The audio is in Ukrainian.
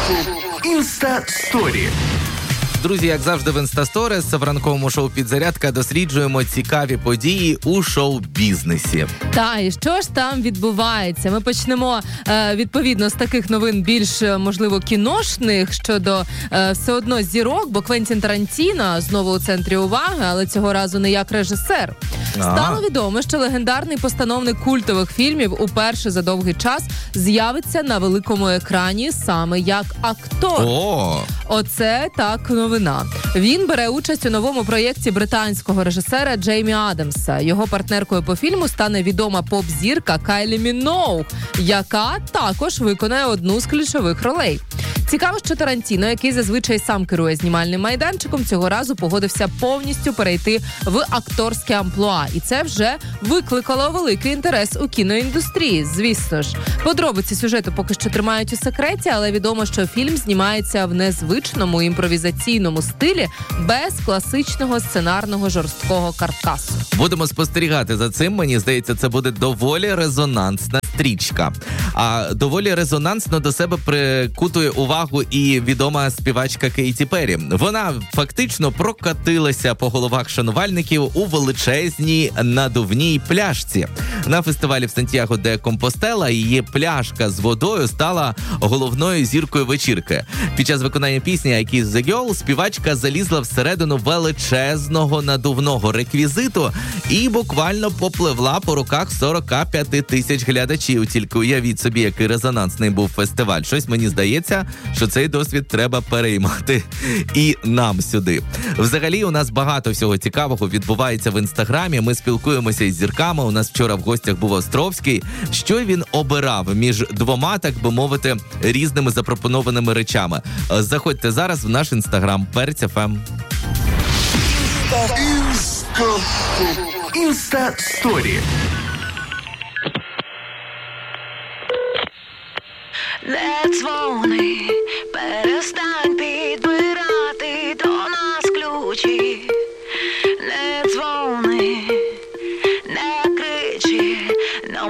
Інста-сторі. Друзі, як завжди в Інстасторіс, в ранковому шоу «Підзарядка» досліджуємо цікаві події у шоу-бізнесі. Та, і що ж там відбувається? Ми почнемо, відповідно, з таких новин більш, можливо, кіношних щодо все одно зірок, бо Квентін Тарантіно знову у центрі уваги, але цього разу не як режисер. Стало відомо, що легендарний постановник культових фільмів уперше за довгий час з'явиться на великому екрані саме як актор. Оце так новина. Він бере участь у новому проєкті британського режисера Джеймі Адамса. Його партнеркою по фільму стане відома поп-зірка Кайлі Міноуг, яка також виконає одну з ключових ролей. Цікаво, що Тарантіно, який зазвичай сам керує знімальним майданчиком, цього разу погодився повністю перейти в акторське амплуа. І це вже викликало великий інтерес у кіноіндустрії, звісно ж. Подробиці сюжету поки що тримають у секреті, але відомо, що фільм знімається в незвичному імпровізаційному стилі без класичного сценарного жорсткого каркасу. Будемо спостерігати за цим. Мені здається, це буде доволі резонансна стрічка. А доволі резонансно до себе прикутує увагу і відома співачка Кейті Перрі. Вона фактично прокатилася по головах шанувальників у величезній надувній пляшці. На фестивалі в Сантьяго де Компостела її пляшка з водою стала головною зіркою вечірки. Під час виконання пісні «I Kiss the Girl» співачка залізла всередину величезного надувного реквізиту і буквально попливла по руках 45 тисяч глядачів. Тільки уявіть собі, який резонансний був фестиваль. Щось мені здається, що цей досвід треба переймати і нам сюди. Взагалі, у нас багато всього цікавого відбувається в Інстаграмі. Ми спілкуємося із зірками. У нас вчора в гостях був Островський. Що він обирав між двома, так би мовити, різними запропонованими речами? Заходьте зараз в наш Інстаграм Перець.ФМ. Інста-сторі. Не дзвони, перестань